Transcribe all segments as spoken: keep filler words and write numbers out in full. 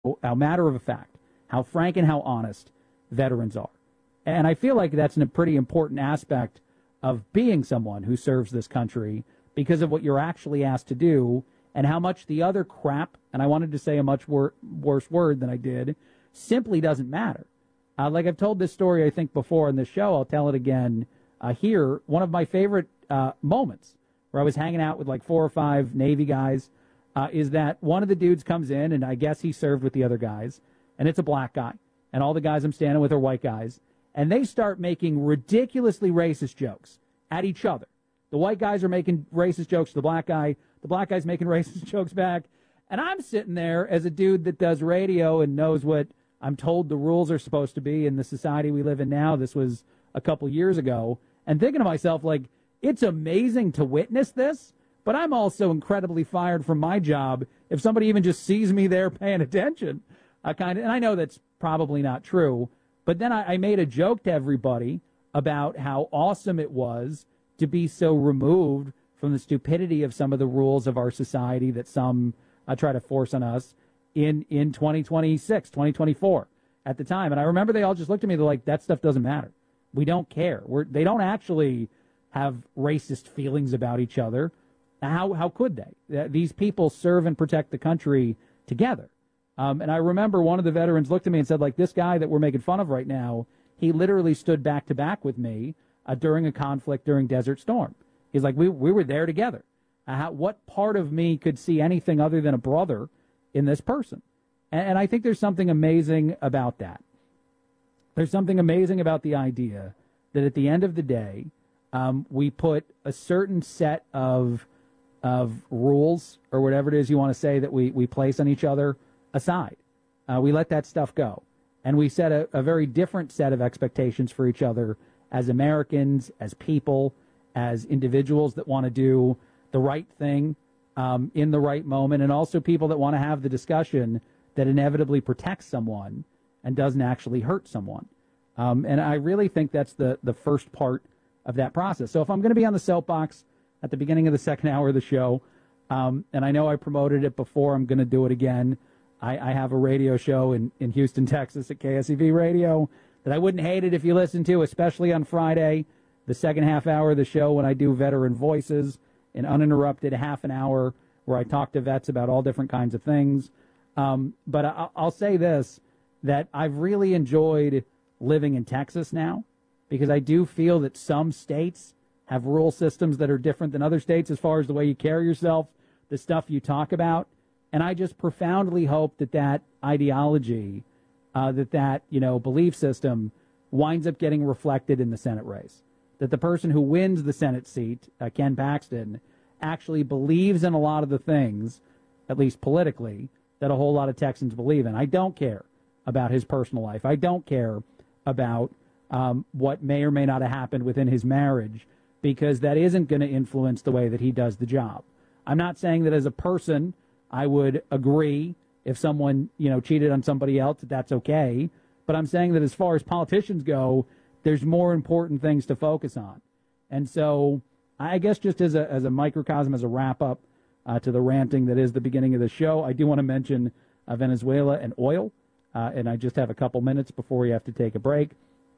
how matter of fact, how frank and how honest veterans are. And I feel like that's a pretty important aspect of being someone who serves this country because of what you're actually asked to do and how much the other crap, and I wanted to say a much wor- worse word than I did, simply doesn't matter. Uh, like I've told this story, I think, before on this show, I'll tell it again uh, here. One of my favorite uh, moments where I was hanging out with like four or five Navy guys uh, is that one of the dudes comes in, and I guess he served with the other guys, and it's a black guy, and all the guys I'm standing with are white guys, and they start making ridiculously racist jokes at each other. The white guys are making racist jokes to the black guy. The black guy's making racist jokes back. And I'm sitting there as a dude that does radio and knows what I'm told the rules are supposed to be in the society we live in now. This was a couple years ago. And thinking to myself, like, it's amazing to witness this, but I'm also incredibly fired from my job if somebody even just sees me there paying attention. I kind of, and I know that's probably not true, but then I, I made a joke to everybody about how awesome it was to be so removed from the stupidity of some of the rules of our society that some uh, try to force on us in, in twenty twenty-six, twenty twenty-four at the time. And I remember they all just looked at me, they're like, that stuff doesn't matter. We don't care. We're, they don't actually have racist feelings about each other. How, how could they? These people serve and protect the country together. Um, and I remember one of the veterans looked at me and said, like, this guy that we're making fun of right now, he literally stood back to back with me uh, during a conflict during Desert Storm. He's like, we we were there together. Uh, how, what part of me could see anything other than a brother in this person? And, and I think there's something amazing about that. There's something amazing about the idea that at the end of the day, um, we put a certain set of of rules or whatever it is you want to say that we, we place on each other aside. Uh, we let that stuff go. And we set a, a very different set of expectations for each other as Americans, as people, as individuals that want to do the right thing um, in the right moment, and also people that want to have the discussion that inevitably protects someone and doesn't actually hurt someone. Um, and I really think that's the, the first part of that process. So if I'm going to be on the soapbox at the beginning of the second hour of the show, um, and I know I promoted it before, I'm going to do it again. I, I have a radio show in, in Houston, Texas at K S E V Radio that I wouldn't hate it if you listened to, especially on Friday, the second half hour of the show when I do Veteran Voices, an uninterrupted half an hour where I talk to vets about all different kinds of things. Um, but I, I'll say this, that I've really enjoyed living in Texas now because I do feel that some states have rule systems that are different than other states as far as the way you carry yourself, the stuff you talk about. And I just profoundly hope that that ideology, uh, that that, you know, belief system winds up getting reflected in the Senate race. That the person who wins the Senate seat, uh, Ken Paxton, actually believes in a lot of the things, at least politically, that a whole lot of Texans believe in. I don't care about his personal life. I don't care about um, what may or may not have happened within his marriage, because that isn't going to influence the way that he does the job. I'm not saying that as a person I would agree if someone, you know, cheated on somebody else, that that's okay. But I'm saying that as far as politicians go, there's more important things to focus on. And so I guess just as a, as a microcosm, as a wrap-up uh, to the ranting that is the beginning of the show, I do want to mention uh, Venezuela and oil. Uh, and I just have a couple minutes before we have to take a break.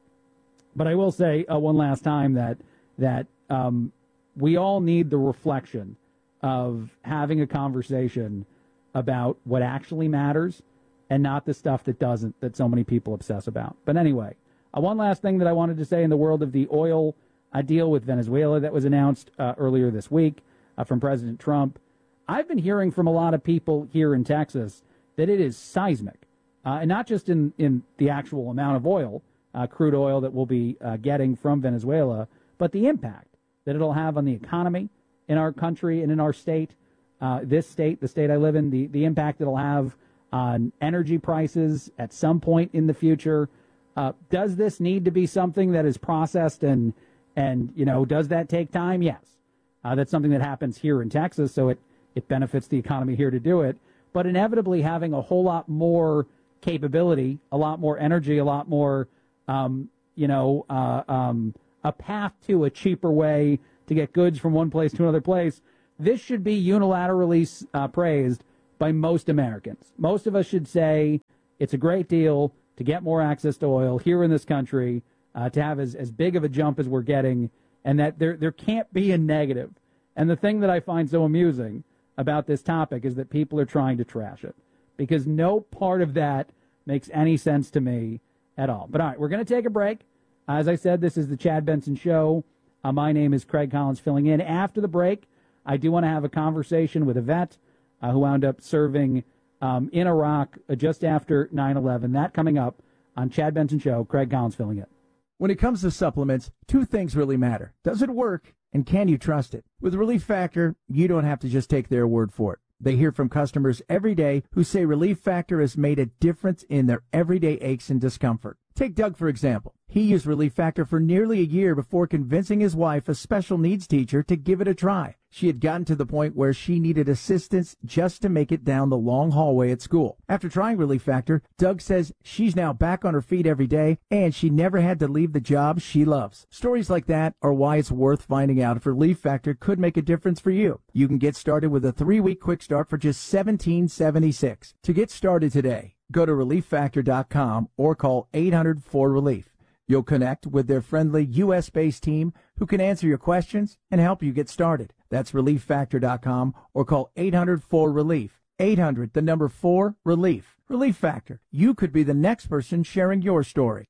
But I will say uh, one last time that that um, we all need the reflection of having a conversation about what actually matters and not the stuff that doesn't, that so many people obsess about. But anyway, uh, one last thing that I wanted to say in the world of the oil uh, deal with Venezuela that was announced uh, earlier this week uh, from President Trump. I've been hearing from a lot of people here in Texas that it is seismic, uh, and not just in, in the actual amount of oil, uh, crude oil that we'll be uh, getting from Venezuela, but the impact that it'll have on the economy in our country and in our state, uh, this state, the state I live in, the, the impact it'll have on energy prices at some point in the future. Uh, does this need to be something that is processed and, and you know, does that take time? Yes. Uh, that's something that happens here in Texas, so it, it benefits the economy here to do it. But inevitably having a whole lot more capability, a lot more energy, a lot more, um, you know, uh, um, a path to a cheaper way to get goods from one place to another place. This should be unilaterally uh, praised by most Americans. Most of us should say it's a great deal to get more access to oil here in this country, uh, to have as, as big of a jump as we're getting, and that there there can't be a negative. And the thing that I find so amusing about this topic is that people are trying to trash it, because no part of that makes any sense to me at all. But all right, we're going to take a break. As I said, this is the Chad Benson Show. Uh, my name is Craig Collins, filling in. After the break, I do want to have a conversation with a vet uh, who wound up serving um, in Iraq uh, just after nine eleven. That coming up on Chad Benson Show. Craig Collins filling in. When it comes to supplements, two things really matter. Does it work, and can you trust it? With Relief Factor, you don't have to just take their word for it. They hear from customers every day who say Relief Factor has made a difference in their everyday aches and discomfort. Take Doug, for example. He used Relief Factor for nearly a year before convincing his wife, a special needs teacher, to give it a try. She had gotten to the point where she needed assistance just to make it down the long hallway at school. After trying Relief Factor, Doug says she's now back on her feet every day, and she never had to leave the job she loves. Stories like that are why it's worth finding out if Relief Factor could make a difference for you. You can get started with a three-week quick start for just seventeen seventy-six. To get started today, go to relief factor dot com or call eight hundred four relief. You'll connect with their friendly U S-based team who can answer your questions and help you get started. That's relief factor dot com or call eight hundred four relief. eight hundred, the number four, relief. Relief Factor. You could be the next person sharing your story.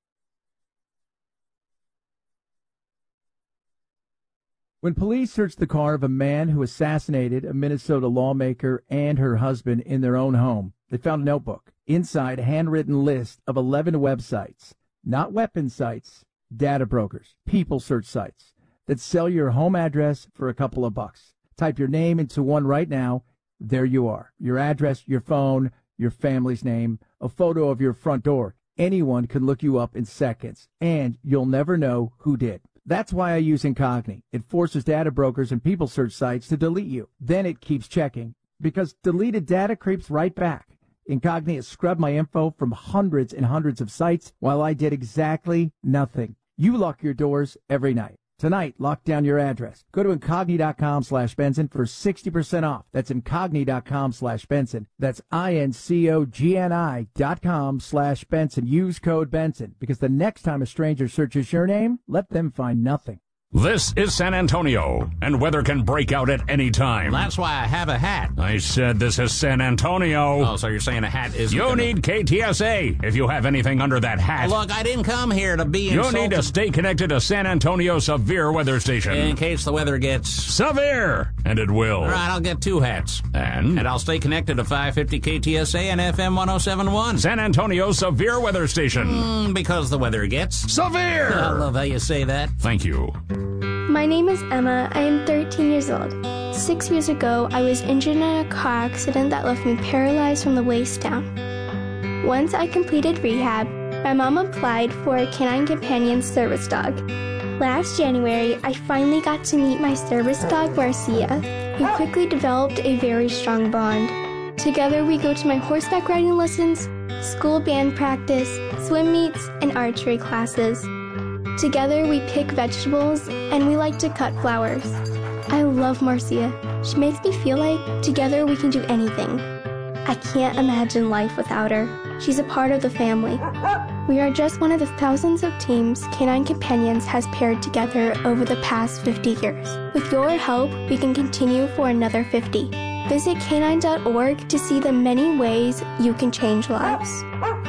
When police searched the car of a man who assassinated a Minnesota lawmaker and her husband in their own home, they found a notebook. Inside, a handwritten list of eleven websites. Not weapon sites, data brokers, people search sites that sell your home address for a couple of bucks. Type your name into one right now. There you are. Your address, your phone, your family's name, a photo of your front door. Anyone can look you up in seconds, and you'll never know who did. That's why I use Incogni. It forces data brokers and people search sites to delete you. Then it keeps checking, because deleted data creeps right back. Incogni has scrubbed my info from hundreds and hundreds of sites while I did exactly nothing. You lock your doors every night. Tonight, lock down your address. Go to Incogni dot com slash Benson for sixty percent off. That's Incogni dot com slash Benson. That's I N C O G N I dot com slash Benson. Use code Benson, because the next time a stranger searches your name, let them find nothing. This is San Antonio, and weather can break out at any time. That's why I have a hat. I said this is San Antonio. Oh, so you're saying a hat is... You need K T S A if you have anything under that hat. Look, I didn't come here to be insulted. You need to stay connected to San Antonio Severe Weather Station. In case the weather gets... severe, and it will. All right, I'll get two hats. And? And I'll stay connected to five fifty K T S A and F M one oh seven point one. San Antonio Severe Weather Station. Mm, because the weather gets... severe! I love how you say that. Thank you. My name is Emma. I am thirteen years old. Six years ago, I was injured in a car accident that left me paralyzed from the waist down. Once I completed rehab, my mom applied for a Canine Companion service dog. Last January, I finally got to meet my service dog, Marcia. We quickly developed a very strong bond. Together, we go to my horseback riding lessons, school band practice, swim meets, and archery classes. Together, we pick vegetables, and we like to cut flowers. I love Marcia. She makes me feel like together we can do anything. I can't imagine life without her. She's a part of the family. We are just one of the thousands of teams Canine Companions has paired together over the past fifty years. With your help, we can continue for another fifty. Visit canine dot org to see the many ways you can change lives.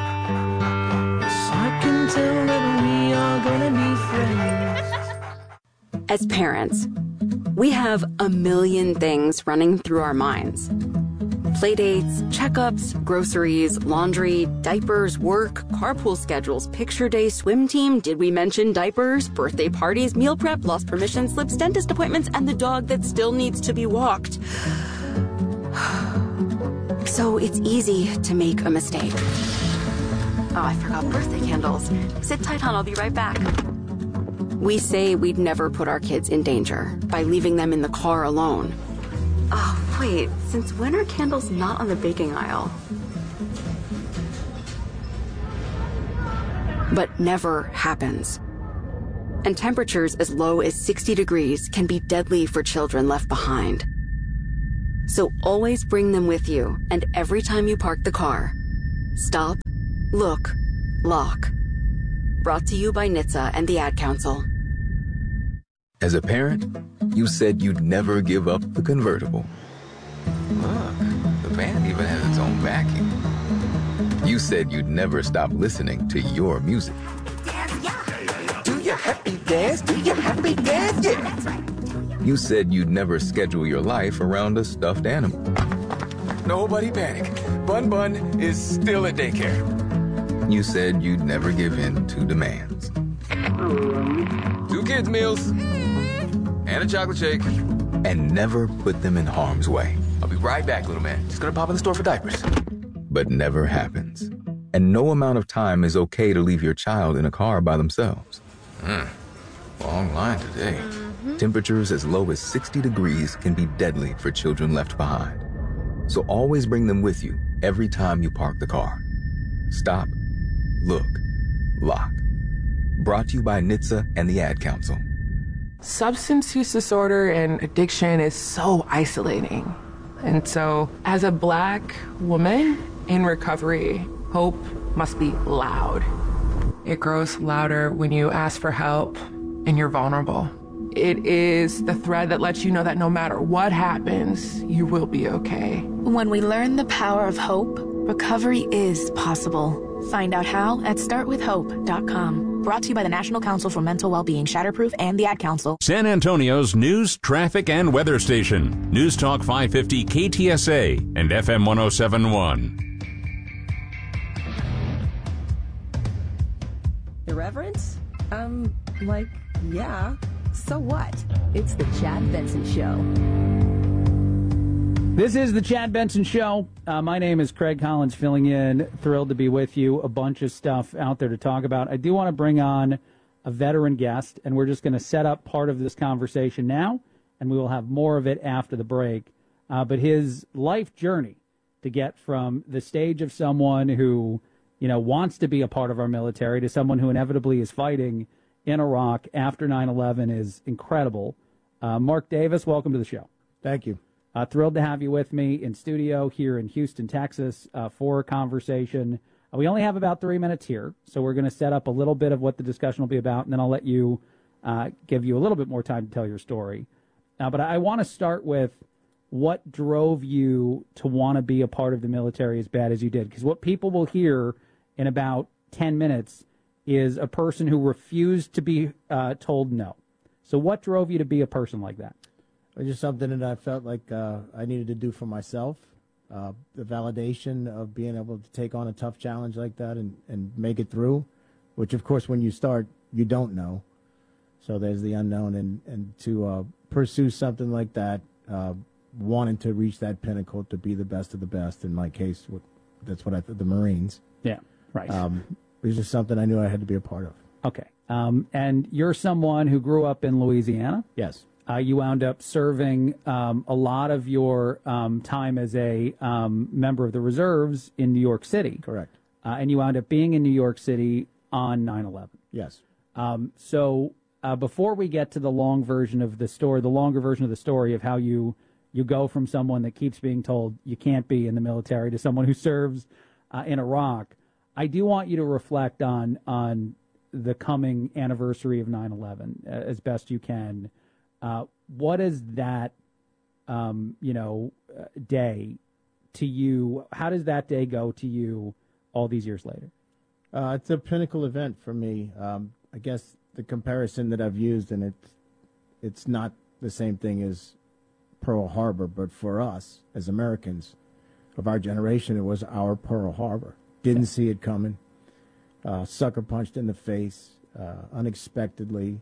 As parents, we have a million things running through our minds. Playdates, checkups, groceries, laundry, diapers, work, carpool schedules, picture day, swim team, did we mention diapers, birthday parties, meal prep, lost permission slips, dentist appointments, and the dog that still needs to be walked. So it's easy to make a mistake. Oh, I forgot birthday candles. Sit tight, hon, I'll be right back. We say we'd never put our kids in danger by leaving them in the car alone. Oh, wait, since when are candles not on the baking aisle? But never happens. And temperatures as low as sixty degrees can be deadly for children left behind. So always bring them with you, and every time you park the car, stop, look, lock. Brought to you by N H T S A and the Ad Council. As a parent, you said you'd never give up the convertible. Look, the van even has its own vacuum. You said you'd never stop listening to your music. Do your happy dance, do your happy dance, yeah. You said you'd never schedule your life around a stuffed animal. Nobody panic. Bun Bun is still at daycare. You said you'd never give in to demands. Two kids' meals and a chocolate shake. And never put them in harm's way. I'll be right back, little man. Just gonna pop in the store for diapers. But never happens. And no amount of time is okay to leave your child in a car by themselves. Hmm. Long line today. Mm-hmm. Temperatures as low as sixty degrees can be deadly for children left behind. So always bring them with you every time you park the car. Stop, look, lock. Brought to you by N H T S A and the Ad Council. Substance use disorder and addiction is so isolating. And so, as a Black woman in recovery, hope must be loud. It grows louder when you ask for help and you're vulnerable. It is the thread that lets you know that no matter what happens, you will be okay. When we learn the power of hope, recovery is possible. Find out how at start with hope dot com. Brought to you by the National Council for Mental Wellbeing, Shatterproof, and the Ad Council. San Antonio's news, traffic, and weather station. News Talk five fifty K T S A and F M one oh seven point one. Irreverence? Um, like, yeah. So what? It's the Chad Benson Show. This is the Chad Benson Show. Uh, my name is Craig Collins, filling in. Thrilled to be with you. A bunch of stuff out there to talk about. I do want to bring on a veteran guest, and we're just going to set up part of this conversation now, and we will have more of it after the break. Uh, but his life journey to get from the stage of someone who, you know, wants to be a part of our military to someone who inevitably is fighting in Iraq after nine eleven is incredible. Uh, Mark Davis, welcome to the show. Thank you. Uh, thrilled to have you with me in studio here in Houston, Texas, uh, for a conversation. Uh, we only have about three minutes here, so we're going to set up a little bit of what the discussion will be about, and then I'll let you uh, give you a little bit more time to tell your story. Uh, but I, I want to start with what drove you to want to be a part of the military as bad as you did, because what people will hear in about ten minutes is a person who refused to be uh, told no. So what drove you to be a person like that? It was just something that I felt like uh, I needed to do for myself. Uh, the validation of being able to take on a tough challenge like that and, and make it through, which, of course, when you start, you don't know. So there's the unknown. And, and to uh, pursue something like that, uh, wanting to reach that pinnacle, to be the best of the best, in my case, that's what I thought, the Marines. Yeah, right. Um, it was just something I knew I had to be a part of. Okay. Um, and you're someone who grew up in Louisiana? Yes. Uh, you wound up serving um, a lot of your um, time as a um, member of the reserves in New York City. Correct. Uh, and you wound up being in New York City on nine eleven. Yes. Um, so uh, before we get to the long version of the story, the longer version of the story of how you, you go from someone that keeps being told you can't be in the military to someone who serves uh, in Iraq, I do want you to reflect on on the coming anniversary of nine eleven uh, as best you can. Uh, what is that, um, you know, uh, day to you? How does that day go to you all these years later? Uh, it's a pinnacle event for me. Um, I guess the comparison that I've used, and it's, it's not the same thing as Pearl Harbor, but for us as Americans of our generation, it was our Pearl Harbor. Didn't see it coming. Uh, sucker punched in the face uh, unexpectedly.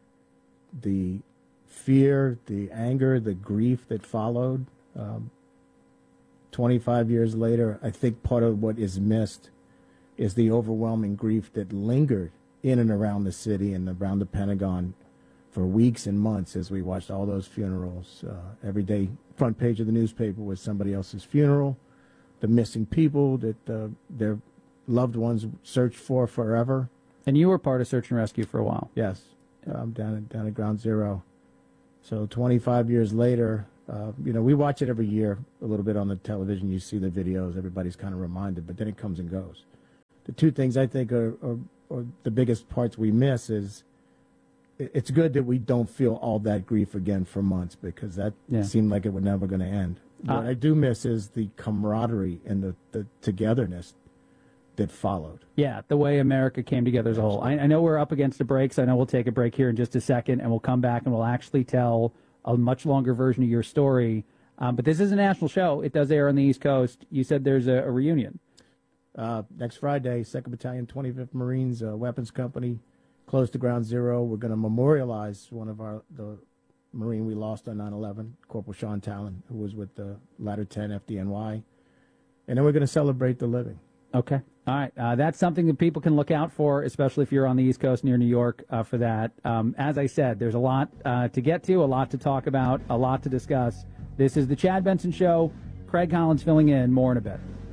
The fear, the anger, the grief that followed. Um, twenty-five years later, I think part of what is missed is the overwhelming grief that lingered in and around the city and around the Pentagon for weeks and months as we watched all those funerals. Uh, every day, front page of the newspaper was somebody else's funeral, the missing people that uh, their loved ones searched for forever. And you were part of search and rescue for a while. Yes, um, down at, down at Ground Zero. So twenty-five years later, Uh, you know, we watch it every year a little bit on the television. You see the videos. Everybody's kind of reminded, but then it comes and goes. The two things I think are, are, are the biggest parts we miss is it, it's good that we don't feel all that grief again for months because that Yeah. seemed like it was never going to end. Uh, What I do miss is the camaraderie and the, the togetherness that followed. Yeah, the way America came together as a whole. I, I know we're up against the breaks. I know we'll take a break here in just a second, and we'll come back and we'll actually tell a much longer version of your story. Um, but this is a national show. It does air on the East Coast. You said there's a, a reunion. Uh, next Friday, second Battalion, twenty-fifth Marines uh, Weapons Company, close to Ground Zero. We're going to memorialize one of our the Marine we lost on nine eleven, Corporal Sean Talon, who was with the Ladder ten F D N Y. And then we're going to celebrate the living. Okay. All right. Uh, that's something that people can look out for, especially if you're on the East Coast near New York uh, for that. Um, as I said, there's a lot uh, to get to, a lot to talk about, a lot to discuss. This is the Chad Benson Show. Craig Collins filling in. More in a bit.